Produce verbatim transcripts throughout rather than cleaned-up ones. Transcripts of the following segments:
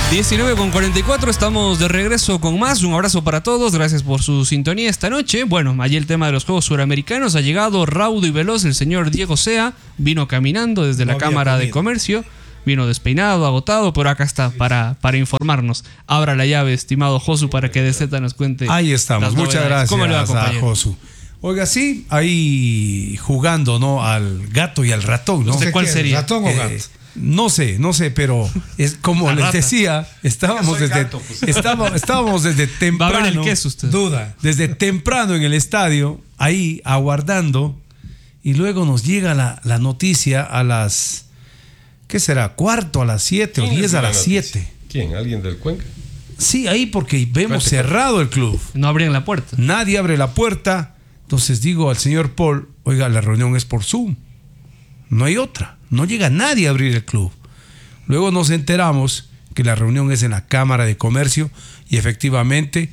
diecinueve con cuarenta y cuatro, estamos de regreso con más. Un abrazo para todos, gracias por su sintonía esta noche. Bueno, allí el tema de los Juegos Suramericanos. Ha llegado raudo y veloz el señor Diego Sea. Vino caminando desde no la Cámara comido. de Comercio. Vino despeinado, agotado, pero acá está para, para informarnos. Abra la llave, estimado Josu, para que D Z nos cuente. Ahí estamos, muchas gracias. ¿Cómo le va, a Josu? Oiga, sí, ahí jugando, ¿no? Al gato y al ratón, ¿no? ¿Usted cuál sería? ¿Ratón o gato? Eh, No sé, no sé, pero es como les rata. decía, estábamos desde, gato, pues. estábamos, estábamos desde temprano. Va a ver el queso usted. Duda. Desde temprano en el estadio, ahí aguardando, y luego nos llega la, la noticia a las, ¿qué será? Cuarto a las siete o diez a las siete. ¿Quién? ¿Alguien del Cuenca? Sí, ahí porque vemos Cuente, cerrado el club. No abrían la puerta. Nadie abre la puerta. Entonces digo al señor Paul, oiga, la reunión es por Zoom. No hay otra. No llega nadie a abrir el club. Luego nos enteramos que la reunión es en la Cámara de Comercio y efectivamente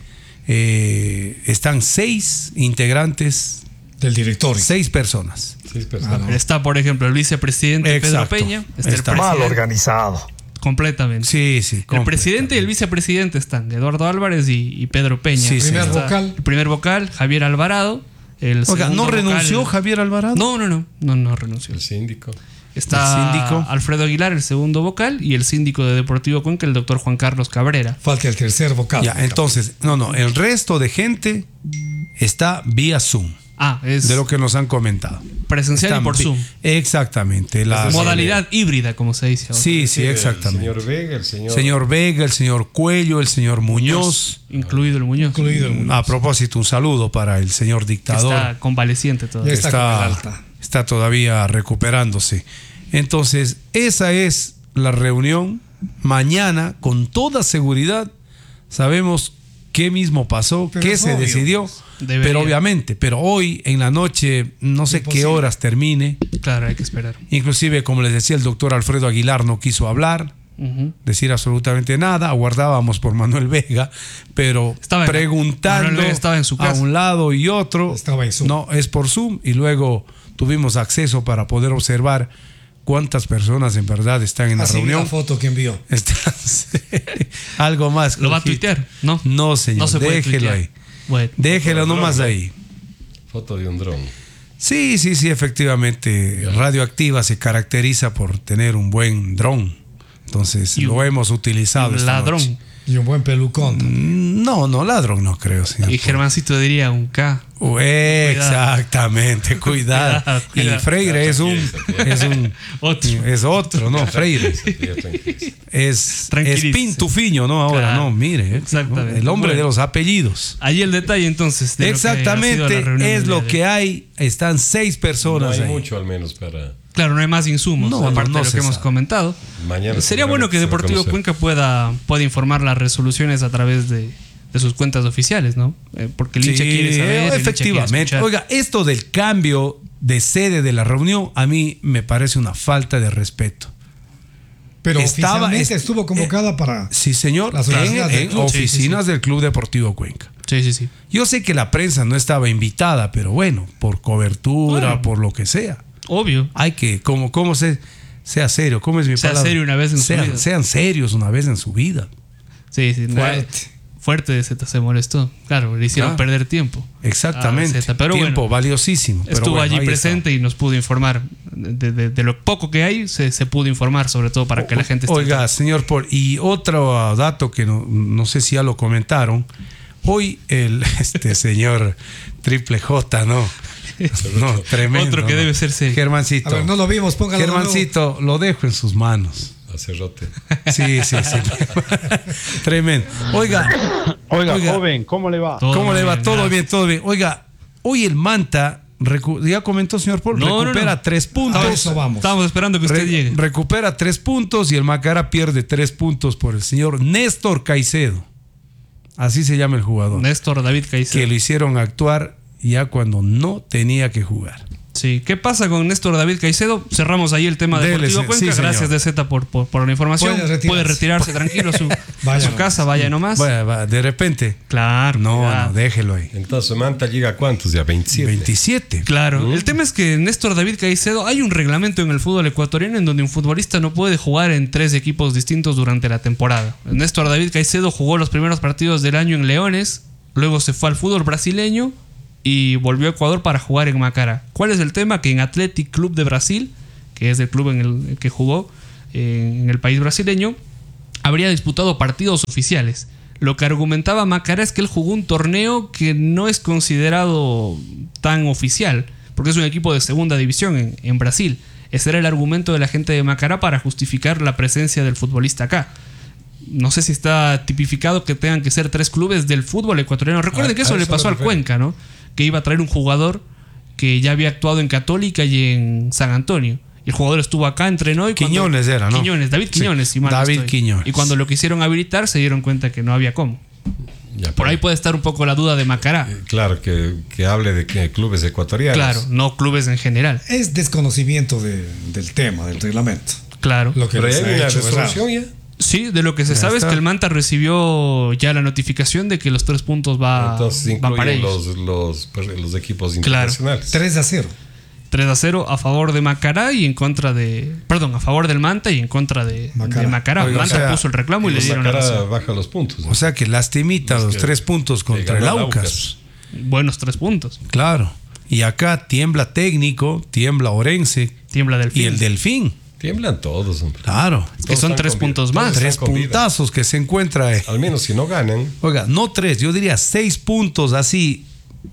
eh, están seis integrantes del directorio. Seis personas. Seis personas. Ah, no. Está, por ejemplo, el vicepresidente Exacto. Pedro Peña. Está, está el mal organizado. Completamente. Sí, sí. El presidente y el vicepresidente están Eduardo Álvarez y, y Pedro Peña. Sí, el primer sí. vocal. El primer vocal, Javier Alvarado. El Oiga, ¿no renunció vocal, Javier Alvarado? No, no, no, no, no renunció. El síndico. Está el síndico. Alfredo Aguilar, el segundo vocal, y el síndico de Deportivo Cuenca, el doctor Juan Carlos Cabrera. Falta el tercer vocal. Ya, entonces, no, no, el resto de gente está vía Zoom. Ah, es de lo que nos han comentado. Presencial Están y por vi- Zoom. Exactamente. La modalidad híbrida, como se dice ahora. Sí, sí, exactamente. El señor Vega, el señor... Señor Vega, el señor Cuello, el señor Muñoz. Incluido el Muñoz. Incluido el Muñoz. A propósito, un saludo para el señor dictador. Está convaleciente todavía. Ya está está, con el alta. está todavía recuperándose. Entonces, esa es la reunión. Mañana, con toda seguridad, sabemos qué mismo pasó, Pero qué es se obvio. decidió. Debería. Pero obviamente, pero hoy en la noche, no sé Imposible. qué horas termine. Claro, hay que esperar. Inclusive, como les decía, el doctor Alfredo Aguilar no quiso hablar, Uh-huh. decir absolutamente nada. Aguardábamos por Manuel Vega, pero Estaba en- preguntando Manuel Vega estaba en su a casa. un lado y otro. Estaba en Zoom. No, es por Zoom. Y luego tuvimos acceso para poder observar cuántas personas en verdad están en la Así reunión. la foto que envió. Están- Algo más. ¿Lo va a Jorgito. tuitear? No. No, señor. No se puede déjelo tuitear. ahí. Bueno. Déjelo Foto de nomás dron, ahí. Foto de un dron. Sí, sí, sí, efectivamente. Radioactiva se caracteriza por tener un buen dron. Entonces Y un- lo hemos utilizado. Un esta ladrón. noche. Y un buen pelucón. Mm, No, no, ladrón no creo, señor. Y Germancito diría un K. Uh, exactamente, cuidado. Cuidado, cuidado. Y Freire es un, es un Otro. es otro, ¿no? Freire es, es Tranquilícese. Pintufiño, ¿no? Ahora, Claro. no, mire. Exactamente. El hombre Bueno. de los apellidos. Ahí el detalle entonces. De Exactamente, lo que ha sido la reunión es del lo día de que hoy. hay. Están seis No personas hay ahí. mucho al menos para... Claro, no hay más insumos, No, aparte no, no de lo se que hemos sabe. comentado. Mañana Sería bueno que seguramente se va a Deportivo conocer. Cuenca pueda, pueda informar las resoluciones a través de, de sus cuentas oficiales, ¿no? Eh, porque el hincha Sí, quiere saber. el hincha quiere efectivamente. escuchar. Oiga, esto del cambio de sede de la reunión a mí me parece una falta de respeto. Pero Estaba- oficialmente es- estuvo convocada para... Sí, señor, Las en, oficinas del en club. Sí, sí, oficinas sí. del Club Deportivo Cuenca. Sí, sí, sí. Yo sé que la prensa no estaba invitada, pero bueno, por cobertura, Bueno. por lo que sea. Obvio. Hay que, como, como se, sea serio, ¿cómo es mi Sea palabra? serio una vez en su sean, vida. Sean serios una vez en su vida. Sí, sí. no, Fuerte. Fuerte de Z se molestó. Claro, le hicieron Claro. perder tiempo. Exactamente. Ah, Z, pero Tiempo bueno, valiosísimo. pero Estuvo bueno, allí ahí presente y nos pudo informar. De, de- de lo poco que hay, se, se pudo informar, sobre todo para que la gente esté. Oiga, señor Paul, y otro dato que no, no sé si ya lo comentaron. Hoy el este señor Triple J, ¿no? No, tremendo. Otro que ¿no? debe ser serio. Germancito. A ver, no lo vimos, póngalo de nuevo. Germancito, lo dejo en sus manos. Acerrote. Sí, sí, sí. Tremendo. Oiga, Oiga, Oiga. joven, ¿cómo le va? Todo ¿cómo le va? bien, Todo gracias. bien, todo bien. Oiga, hoy el Manta, recu- ya comentó señor Paul, No, no, recupera no. tres puntos. A eso vamos. Estábamos esperando que usted Re- llegue. recupera tres puntos y el Macará pierde tres puntos por el señor Néstor Caicedo. Así se llama el jugador. Néstor David Caicedo. Que lo hicieron actuar ya cuando no tenía que jugar. Sí, ¿qué pasa con Néstor David Caicedo? Cerramos ahí el tema de Dele, Deportivo sí, Cuenca. señor. Gracias de Z por, por, por la información. Puede retirarse. Puede retirarse tranquilo a su, a Vaya su nomás. casa, vaya nomás. Bueno, va, de repente. Claro. No, cuidado. no, déjelo ahí. Entonces, Manta llega a cuántos ya, veintisiete. veintisiete. Claro, el tema es que Néstor David Caicedo, hay un reglamento en el fútbol ecuatoriano en donde un futbolista no puede jugar en tres equipos distintos durante la temporada. Néstor David Caicedo jugó los primeros partidos del año en Leones, luego se fue al fútbol brasileño y volvió a Ecuador para jugar en Macará. ¿Cuál es el tema? Que en Athletic Club de Brasil, que es el club en el que jugó eh, en el país brasileño, habría disputado partidos oficiales. Lo que argumentaba Macará es que él jugó un torneo que no es considerado tan oficial, porque es un equipo de segunda división en, en Brasil. Ese era el argumento de la gente de Macará para justificar la presencia del futbolista acá. No sé si está tipificado que tengan que ser tres clubes del fútbol ecuatoriano. Recuerden A- que eso a le eso pasó me al refiero. Cuenca, ¿no? Que iba a traer un jugador que ya había actuado en Católica y en San Antonio. Y el jugador estuvo acá, entrenó y cuando- Quiñones era, ¿no? Quiñones, David Sí, Quiñones, si mal no David estoy. Quiñones. Y cuando lo quisieron habilitar se dieron cuenta que no había cómo. Ya, Por ahí puede estar un poco la duda de Macará. Claro, que, que hable de que clubes ecuatorianos. Claro, no clubes en general. Es desconocimiento de- del tema, del reglamento. Claro. Lo que Pero les ahí ha hay una hecho resolución errar. ya. Sí, de lo que se Ya sabe está. es que el Manta recibió ya la notificación de que los tres puntos va, Entonces van para incluyen ellos. los, los, los equipos Claro. internacionales. tres a cero. tres a cero a favor de Macará y en contra de... Perdón, a favor del Manta y en contra de Macará. De Macará. Oiga, Manta o sea, puso el reclamo y, le Los dieron la Macará razón. baja los puntos. ¿no? O sea que lastimita Es los que- tres puntos que contra el ganó Aucas. Buenos tres puntos. Claro. Y acá tiembla técnico, tiembla Orense Tiembla del y el Delfín. Tiemblan todos, hombre. Claro. que Todos son están tres con vida. puntos Todos más. están Tres con vida. puntazos que se encuentra. eh. Al menos si no ganan. Oiga, no tres, yo diría seis puntos así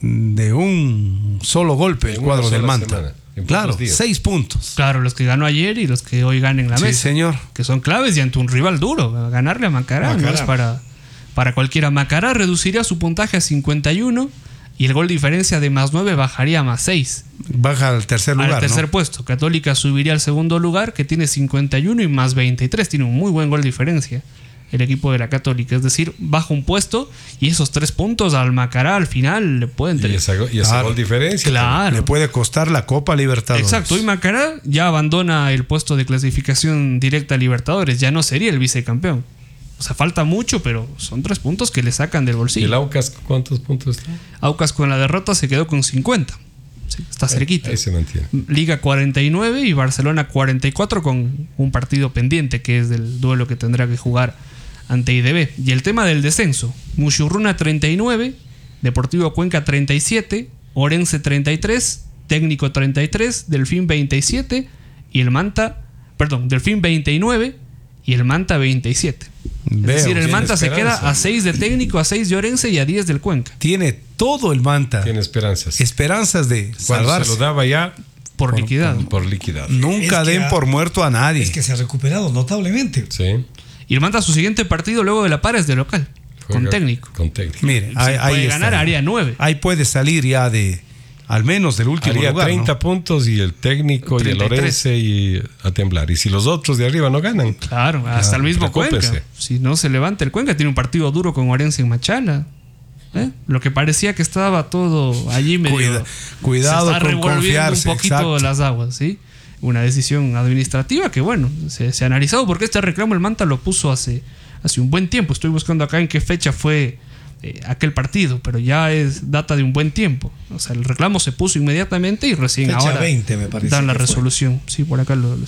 de un solo golpe el En cuadro una del sola Manta. semana, en pocos Claro, días. seis puntos. Claro, los que ganó ayer y los que hoy ganen la Sí, mesa. señor. Que son claves y ante un rival duro. Ganarle a Macará, Macará. no es para, para cualquiera. Macará reduciría su puntaje a cincuenta y uno y el gol diferencia de más nueve bajaría a más seis. Baja al tercer lugar. Al tercer ¿no? puesto. Católica subiría al segundo lugar, que tiene cincuenta y uno y más veintitrés. Tiene un muy buen gol diferencia el equipo de la Católica. Es decir, baja un puesto y esos tres puntos al Macará al final le pueden Y tener. esa, y esa Claro. gol diferencia. Claro. Le puede costar la Copa Libertadores. Exacto. Hoy Macará ya abandona el puesto de clasificación directa a Libertadores. Ya no sería el vicecampeón. O sea, falta mucho, pero son tres puntos que le sacan del ¿Y bolsillo. el Aucas cuántos puntos está? Aucas con la derrota se quedó con cincuenta. Sí, está cerquita. Ahí se mantiene. Liga cuarenta y nueve y Barcelona cuarenta y cuatro con un partido pendiente que es del duelo que tendrá que jugar ante I D B. Y el tema del descenso. Muchurruna treinta y nueve, Deportivo Cuenca treinta y siete, Orense treinta y tres, Técnico treinta y tres, Delfín veintisiete y el Manta, perdón, Delfín veintinueve y el Manta veintisiete. Es Veo, decir, el tiene Manta se esperanza. queda a seis de Técnico, a seis de Orense y a diez del Cuenca. Tiene todo el Manta. Tiene esperanzas. Esperanzas de Cuando se salvarse. lo daba ya Por, liquidado. por liquidar. Nunca Es que den ha- por muerto a nadie. Es que se ha recuperado notablemente. Sí. Y el Manta su siguiente partido luego de la para es de local. Con Juega técnico. Con técnico. Mire, Si ahí, ahí puede está. ganar, haría nueve. Ahí puede salir ya de, al menos del último Haría lugar. treinta ¿no? puntos y el técnico y el treinta y tres. Orense y a temblar. Y si los otros de arriba no ganan, Claro, hasta el mismo preocúpese. Cuenca. Si no se levanta el Cuenca, tiene un partido duro con Orense en Machala. ¿Eh? Lo que parecía que estaba todo allí medio. Cuida- cuidado se está con revolviendo confiarse, un poquito exacto. las aguas, ¿sí? Una decisión administrativa que, bueno, se, se ha analizado porque este reclamo el Manta lo puso hace, hace un buen tiempo. Estoy buscando acá en qué fecha fue eh, aquel partido, pero ya es data de un buen tiempo. O sea, el reclamo se puso inmediatamente y recién Fecha ahora veinte, me parece dan la que fue. resolución. Sí, por acá lo, lo-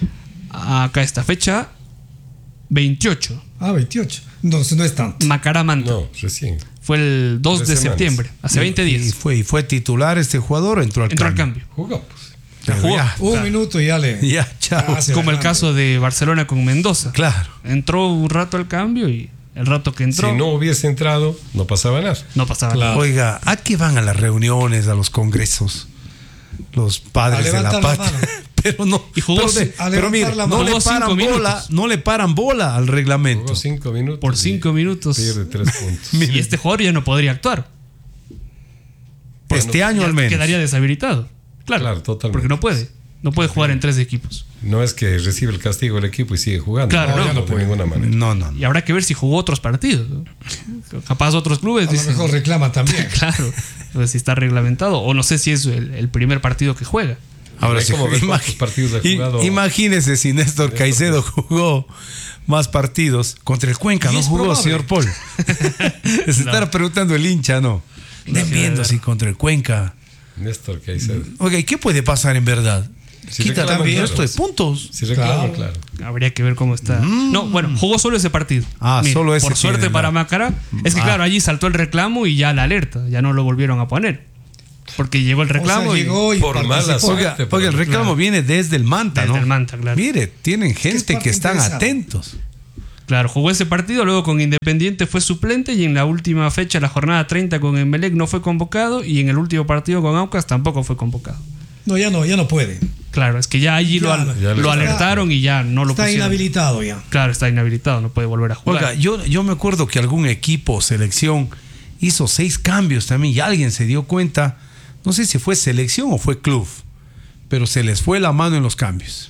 acá está, fecha veintiocho. Ah, veintiocho. Entonces no es tanto. Macará Manta. no, recién. Fue el dos Tres de semanas. septiembre, hace veinte Y días. fue, y fue titular este jugador, entró al Entró al cambio. cambio. Jugó, pues. Pero Jugó. ya, Un minuto y ya le. ya, chao. Ah, se Como el la caso de Barcelona con Mendoza. Claro. Entró un rato al cambio y el rato que entró Si no hubiese entrado, no pasaba nada. no pasaba Claro. nada. Oiga, ¿a qué van a las reuniones, a los congresos? Los padres A de la levantar la patria. mano. Pero no. Y jugó pero, de- sin- a pero mire, levantar la no mano. le Jugó cinco paran minutos. bola, no le paran bola al reglamento. Jugó cinco minutos. Por y cinco minutos. Pierde tres puntos. Y este jugador ya no podría actuar. Este año Ya al menos. quedaría deshabilitado. Claro, Claro, totalmente. porque no puede. No puede jugar en tres equipos. No es que recibe el castigo el equipo y sigue jugando. Claro, no, no, ya no no puede de ninguna manera. No, no, no. Y habrá que ver si jugó otros partidos, ¿no? Capaz otros clubes A lo dicen, mejor reclaman también. claro, pues si está reglamentado. O no sé si es el, el primer partido que juega. Ahora Hay sí, como ver imagi- cuántos partidos ha i- jugado. imagínese si Néstor Caicedo jugó más partidos contra el Cuenca, Y no es jugó, probable. señor Paul. Se estará preguntando el hincha, ¿no? Están viendo si contra el Cuenca. Néstor Caicedo. Oiga, ¿y qué puede pasar en verdad? Si Quita reclaman, también claro. esto de puntos. Si reclaman, claro. Habría que ver cómo está. No, bueno, jugó solo ese partido. Ah, solo ese Por suerte tiene, para ¿no? Macará. Es que Ah. claro, allí saltó el reclamo y ya la alerta. Ya no lo volvieron a poner. Porque llegó el reclamo O sea, y llegó y Por mala participó. suerte. Oiga, pero- oiga, el reclamo claro. viene desde el Manta, Desde ¿no? el Manta, claro. Mire, tienen gente parte que están interesada. atentos. Claro, jugó ese partido, luego con Independiente fue suplente y en la última fecha, la jornada treinta con Emelec no fue convocado y en el último partido con Aucas tampoco fue convocado. No, ya no, ya no puede. Claro, es que ya allí Ya, lo, ya lo está- alertaron y ya no lo Está pusieron. inhabilitado ya. Claro, está inhabilitado, no puede volver a jugar. Oiga, yo, yo me acuerdo que algún equipo o selección hizo seis cambios también y alguien se dio cuenta, no sé si fue selección o fue club, pero se les fue la mano en los cambios.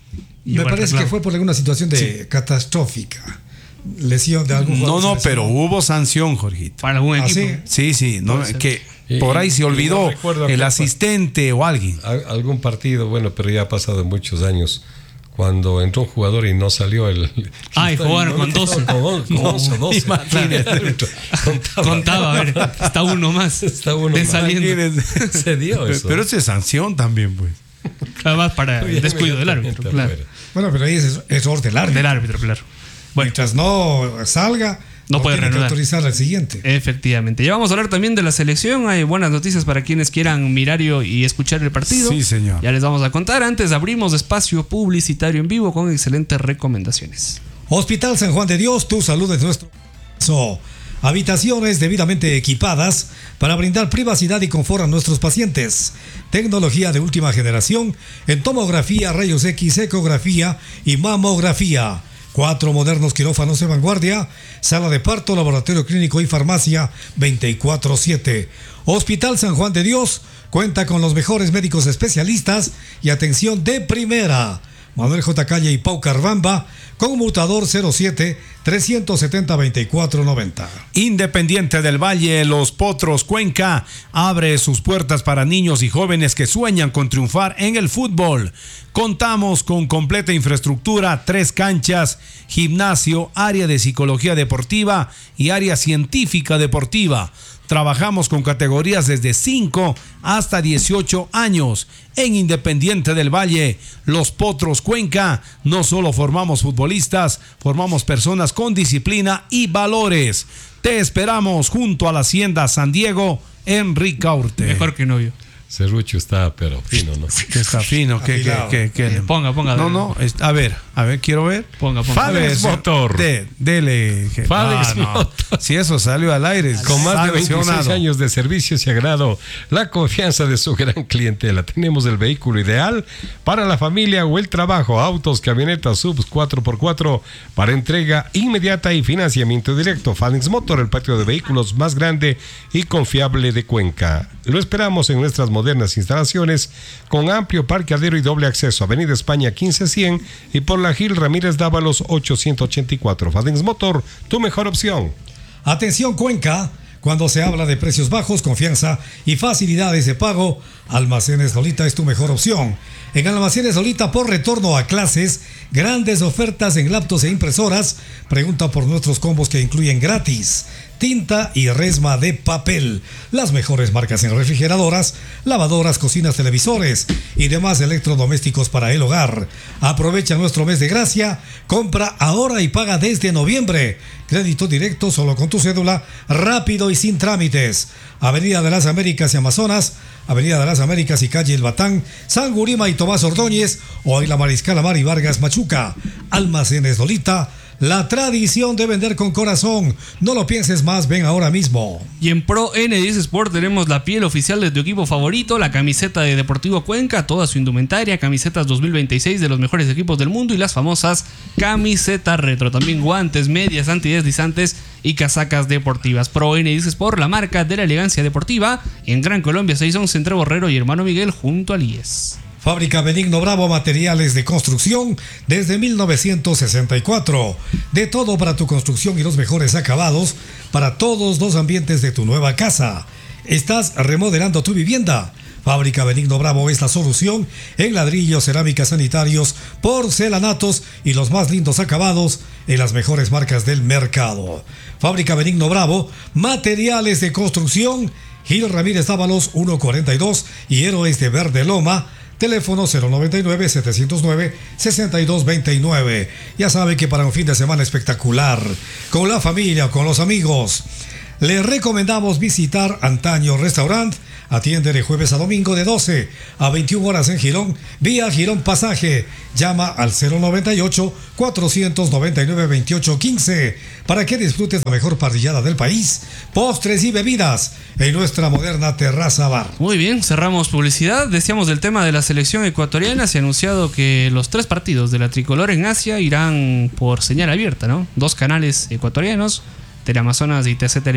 Y Me llegó el parece que reclamo. fue por alguna situación de catastrófica. Lesión de algún No, jugador. no, de selección. pero hubo sanción, Jorgito. Para algún ¿Ah, equipo. sí? Sí, sí, no, Puede ser. que Y- por ahí se y olvidó no recuerdo el qué asistente o alguien. Al- algún partido, bueno, pero ya ha pasado muchos años. Cuando entró un jugador y no salió el. Ah, y jugaron con doce. Con once, con once o doce. imagínate. El árbitro Contaba. Contaba, a ver, está uno más. Está uno De más. saliendo. Imagínense. Se dio eso. Pero eso es sanción también, pues. Además para el descuido del árbitro, Inmediatamente claro. afuera. Bueno, pero ahí es error del árbitro. Del árbitro, claro. Bueno, Mientras no salga, No puede tiene que reanudar. autorizar al siguiente. efectivamente. Ya vamos a hablar también de la selección. Hay buenas noticias para quienes quieran mirar y, y escuchar el partido. Sí, señor. Ya les vamos a contar. Antes abrimos espacio publicitario en vivo con excelentes recomendaciones. Hospital San Juan de Dios, tu salud es nuestro. So, habitaciones debidamente equipadas para brindar privacidad y confort a nuestros pacientes. Tecnología de última generación en tomografía, rayos X, ecografía y mamografía. Cuatro modernos quirófanos de vanguardia, sala de parto, laboratorio clínico y farmacia veinticuatro siete. Hospital San Juan de Dios cuenta con los mejores médicos especialistas y atención de primera. Manuel J. Calle y Pau Carvamba, conmutador cero siete, trescientos setenta, veinticuatro noventa. Independiente del Valle, Los Potros, Cuenca, abre sus puertas para niños y jóvenes que sueñan con triunfar en el fútbol. Contamos con completa infraestructura, tres canchas, gimnasio, área de psicología deportiva y área científica deportiva. Trabajamos con categorías desde cinco hasta dieciocho años. En Independiente del Valle, Los Potros, Cuenca, no solo formamos futbolistas, formamos personas con disciplina y valores. Te esperamos junto a la Hacienda San Diego en Ricaurte. Mejor que novio. Serrucho está, pero fino, ¿no? Que está fino, que, que, Afilado. que, que- Eh, ponga, ponga. No, no, es- a ver, a ver, quiero ver. Ponga, ponga. A ver, Fadex señor, Motor. de- dele. que- Fadex Ah, no. Motor. Si eso salió al aire, Con más de veintiséis sancionado. años de servicio y agrado, la confianza de su gran clientela. Tenemos el vehículo ideal para la familia o el trabajo. Autos, camionetas, subs cuatro por cuatro para entrega inmediata y financiamiento directo. Fadex Motor, el patio de vehículos más grande y confiable de Cuenca. Lo esperamos en nuestras modernas instalaciones con amplio parqueadero y doble acceso. Avenida España quince cien y por la Gil Ramírez Dávalos ochocientos ochenta y cuatro. Fadex Motor, tu mejor opción. Atención Cuenca, cuando se habla de precios bajos, confianza y facilidades de pago, Almacenes Lolita es tu mejor opción. En Almacenes Lolita, por retorno a clases, grandes ofertas en laptops e impresoras. Pregunta por nuestros combos que incluyen gratis tinta y resma de papel, las mejores marcas en refrigeradoras, lavadoras, cocinas, televisores y demás electrodomésticos para el hogar. Aprovecha nuestro mes de gracia, compra ahora y paga desde noviembre. Crédito directo solo con tu cédula, rápido y sin trámites. Avenida de las Américas y Amazonas, Avenida de las Américas y calle El Batán, San Gurima y Tomás Ordóñez, o en la Mariscal Amar y Vargas Machuca. Almacenes Lolita, la tradición de vender con corazón. No lo pienses más, ven ahora mismo. Y en Pro N diez Sport tenemos la piel oficial de tu equipo favorito, la camiseta de Deportivo Cuenca, toda su indumentaria, camisetas dos mil veintiséis de los mejores equipos del mundo y las famosas camisetas retro. También guantes, medias antideslizantes y casacas deportivas. Pro N diez Sport, la marca de la elegancia deportiva, en Gran Colombia seiscientos once entre Borrero y Hermano Miguel junto al I E S. Fábrica Benigno Bravo, materiales de construcción desde mil novecientos sesenta y cuatro. De todo para tu construcción y los mejores acabados para todos los ambientes de tu nueva casa. ¿Estás remodelando tu vivienda? Fábrica Benigno Bravo es la solución en ladrillos, cerámicas, sanitarios, porcelanatos y los más lindos acabados en las mejores marcas del mercado. Fábrica Benigno Bravo, materiales de construcción, Gil Ramírez Dávalos ciento cuarenta y dos y Héroes de Verde Loma. Teléfono cero noventa y nueve, setecientos nueve, sesenta y dos veintinueve. Ya sabe que para un fin de semana espectacular, con la familia, con los amigos, le recomendamos visitar Antaño Restaurant. Atiende de jueves a domingo de doce a veintiuna horas en Girón, vía Girón Pasaje. Llama al cero noventa y ocho, cuatrocientos noventa y nueve, veintiocho quince para que disfrutes la mejor parrillada del país, postres y bebidas en nuestra moderna terraza bar. Muy bien, cerramos publicidad. Decíamos del tema de la selección ecuatoriana. Se ha anunciado que los tres partidos de la tricolor en Asia irán por señal abierta, ¿no? Dos canales ecuatorianos, Teleamazonas y T C Televisión.